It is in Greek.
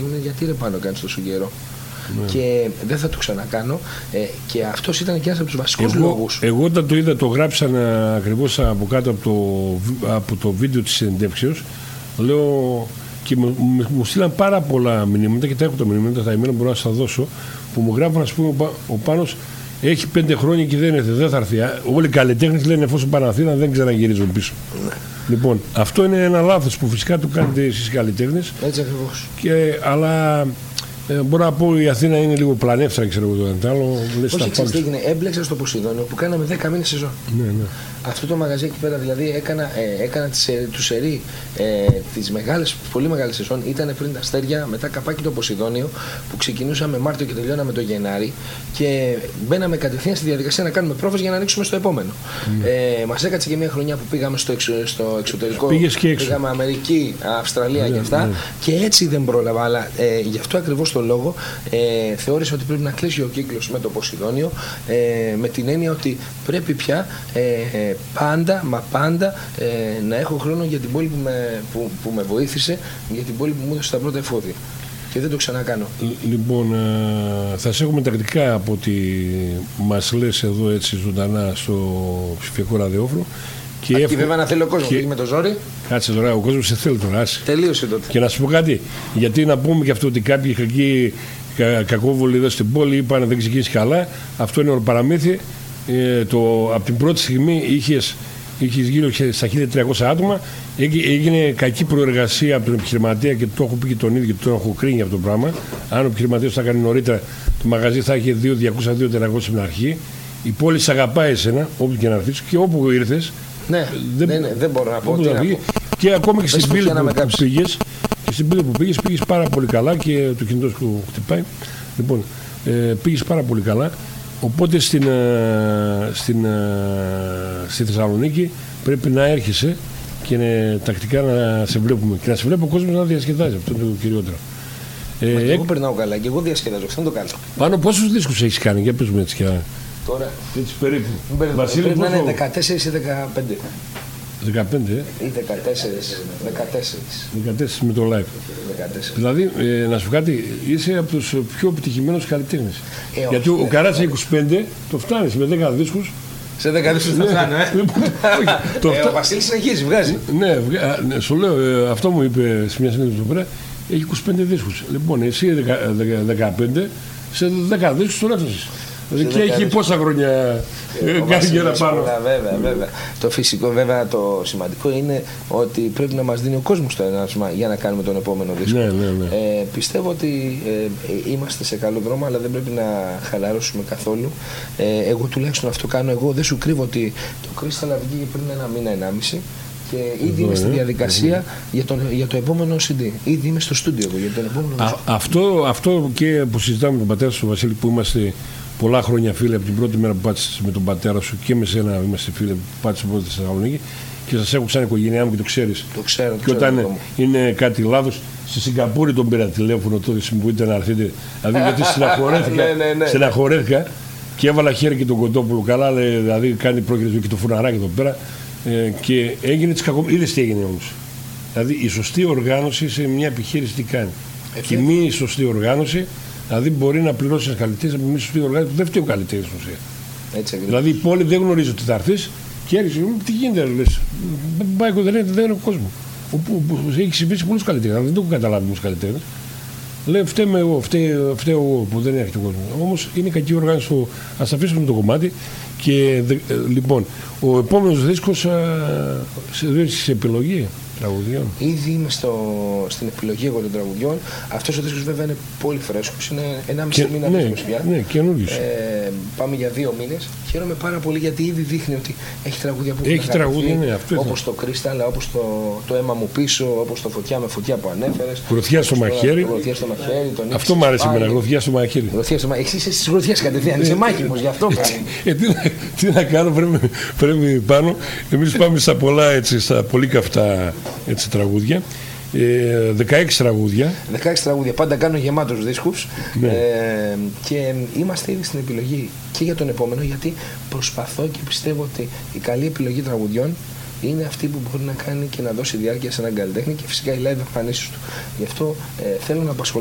μου λένε γιατί ρε Πάνο κάνεις τόσο καιρό. Και δεν θα το ξανακάνω. Και αυτός ήταν και ένας από τους βασικούς λόγους. Εγώ όταν το είδα, το γράψαν ακριβώς από κάτω από το βίντεο της συνεντεύξεως. Λέω και μου στείλαν πάρα πολλά μηνύματα και τα έχω τα μηνύματα, τα email μπορώ να σας τα δώσω, που μου γράφουν, ας πούμε, ο Πάνος έχει 5 χρόνια και δεν θα έρθει. Όλοι οι καλλιτέχνες λένε εφόσον πάνε Αθήνα δεν ξαναγυρίζουν πίσω. Ναι. Λοιπόν, αυτό είναι ένα λάθος που φυσικά το κάνετε εσείς οι καλλιτέχνες. Έτσι ακριβώς. Αλλά μπορώ να πω η Αθήνα είναι λίγο πλανεύτρα, ξέρω εγώ το άλλο. Όχι, ξέρεις τι έγινε, έμπλεξα στο Ποσειδόνιο που κάναμε 10 μήνες σεζόν. Ναι, ναι. Αυτό το μαγαζί εκεί πέρα, δηλαδή έκανα του σερί τις πολύ μεγάλες σεζόν. Ήταν πριν τα Αστέρια, μετά καπάκι το Ποσειδόνιο που ξεκινούσαμε Μάρτιο και τελειώναμε το Γενάρη και μπαίναμε κατευθείαν στη διαδικασία να κάνουμε πρόβες για να ανοίξουμε στο επόμενο. Μας έκατσε και μια χρονιά που πήγαμε στο εξωτερικό. Πήγες και έξω. Πήγαμε Αμερική, Αυστραλία και αυτά. Και έτσι δεν πρόλαβα. Αλλά γι' αυτό ακριβώς το λόγο θεώρησα ότι πρέπει να κλείσει ο κύκλος με το Ποσειδόνιο, με την έννοια ότι πρέπει πια πάντα να έχω χρόνο για την πόλη που με βοήθησε, για την πόλη που μου έδωσε τα πρώτα εφόδια. Και δεν το ξανακάνω. Λοιπόν, θα σε έχουμε τακτικά από ό,τι μας λες εδώ έτσι ζωντανά στο ψηφιακό ραδιόφωνο. Και βέβαια να θέλει ο κόσμος, και με το ζόρι. Κάτσε τώρα, ο κόσμος σε θέλει τώρα. Τελείωσε τότε. Και να σου πω κάτι, γιατί να πούμε και αυτό ότι κάποιοι κακοί κακόβολοι εδώ στην πόλη είπαν δεν ξεκίνησε καλά. Αυτό είναι όλο παραμύθι. Από την πρώτη στιγμή είχες γύρω στα 1.300 άτομα, έγινε κακή προεργασία από τον επιχειρηματία και το έχω πει και τον ίδιο και το έχω κρίνει αυτό το πράγμα. Αν ο επιχειρηματίας θα κάνει νωρίτερα, το μαγαζί θα είχε 2.200-2.400 στην αρχή. Η πόλη σε αγαπάει εσένα, όπου και να έρθεις και όπου ήρθες. Ναι, δεν μπορώ να πω. Και ακόμα και στην πύλη που πήγες πάρα πολύ καλά και το κινητό σου χτυπάει. Λοιπόν, πήγες πάρα πολύ καλά. Οπότε στη Θεσσαλονίκη πρέπει να έρχεσαι και τακτικά να σε βλέπουμε. Και να σε βλέπει ο κόσμος να διασκεδάζει. Αυτό είναι το κυριότερο. Και εγώ περνάω καλά και εγώ διασκεδάζω. Αυτό είναι το καλό. Πάνω πόσους δίσκους έχεις κάνει, για πες μου έτσι. Τώρα. Έτσι περίπου. Βασίλη, πρέπει να είναι 14 ή 15. 15, ή 14 με το live. 14. Δηλαδή, να σου πω κάτι, είσαι από τους πιο επιτυχημένους καλλιτέχνες. Γιατί ο Καράτσα 25 το φτάνει με 10 δίσκους. Σε 10 δίσκους θα φτάνω, ο Βασίλης συνεχίζει, βγάζει. Ναι, σου λέω, αυτό μου είπε σε μια συνέντευξη εδώ πέρα, έχει 25 δίσκους. Λοιπόν, εσύ 15, σε 10 δίσκους τον έφτασες. Και έχει πόσα χρόνια κάνει πάνω. Βέβαια. Το φυσικό, βέβαια, το σημαντικό είναι ότι πρέπει να μας δίνει ο κόσμος το ενάσμα για να κάνουμε τον επόμενο δίσκο. Ναι. Πιστεύω ότι είμαστε σε καλό δρόμο, αλλά δεν πρέπει να χαλαρώσουμε καθόλου. Εγώ τουλάχιστον αυτό κάνω. Εγώ δεν σου κρύβω ότι το Crystal βγήκε πριν 1 μήνα, 1,5. Και ήδη είμαι στη διαδικασία για το επόμενο CD. Ήδη είμαι στο στούντιο για τον επόμενο δίσκο. Αυτό και που συζητάμε με τον πατέρα σου, Βασίλη, που είμαστε πολλά χρόνια φίλοι από την πρώτη μέρα που πάτησες με τον πατέρα σου και με σένα είμαστε φίλοι που πάτησες πρώτη στη Θεσσαλονίκη και σας έχω σαν οικογένειά μου και το ξέρεις. Το ξέρω. Και όταν είναι κάτι λάθος, στη Σιγκαπούρη τον πήρα τηλέφωνο τότε που μπορείτε να έρθετε. Δηλαδή γιατί στεναχωρέθηκα και έβαλα χέρι και τον Κοντόπουλο καλά, δηλαδή κάνει πρόκειται και το φουναράκι εδώ πέρα και έγινε τις κακομοίρες. Είδες τι έγινε όμως. Δηλαδή η σωστή οργάνωση σε μια επιχείρηση τι κάνει. Και μη σωστή οργάνωση. Δηλαδή μπορεί να πληρώσει ένα καλλιτέχνη από μια σωστή οργάνωση που δεν φταίει ο καλλιτέχνης στην ουσία. Δηλαδή η πόλη δεν γνωρίζει ότι θα έρθει και έρχεσαι. Τι γίνεται, λες. Δεν είναι ο κόσμο. Έχει συμβεί σε πολλούς καλλιτέχνες, αλλά δεν το έχουν καταλάβει πολλούς καλλιτέχνες. Λέω φταίω εγώ που δεν έρχεται ο κόσμο. Όμως είναι κακή οργάνωση. Ας αφήσουμε το κομμάτι. Και λοιπόν, ο επόμενος δίσκος σε επιλογή τραγουδιών. Ήδη είμαι στην επιλογή εγώ των τραγουδιών. Αυτός ο δίσκος βέβαια είναι πολύ φρέσκος. Είναι 1,5 μήνα δίσκος πια. Ναι, καινούριος. Πάμε για 2 μήνες. Χαίρομαι πάρα πολύ γιατί ήδη δείχνει ότι έχει τραγούδια που έχει τραγούδια, ναι, όπως το Crystal, όπως το αίμα μου πίσω, όπως το φωτιά με φωτιά που ανέφερες. Γροθιά στο μαχαίρι. Αυτό μου αρέσει εμένα, γροθιά στο μαχαίρι. Εσύ είσαι στις γροθιές κατευθείαν, είσαι μάχημος γι' αυτό. Τι να κάνω, πρέπει πάνω. Εμείς πάμε στα πολλά, έτσι, στα πολύ καυτά έτσι, τραγούδια. 16 τραγούδια. 16 τραγούδια. Πάντα κάνω γεμάτους δίσκους. Ναι. Και είμαστε ήδη στην επιλογή και για τον επόμενο, γιατί προσπαθώ και πιστεύω ότι η καλή επιλογή τραγουδιών είναι αυτή που μπορεί να κάνει και να δώσει διάρκεια σε έναν καλλιτέχνη και φυσικά οι live εμφανίσεις του. Γι' αυτό θέλω να απασχολήσω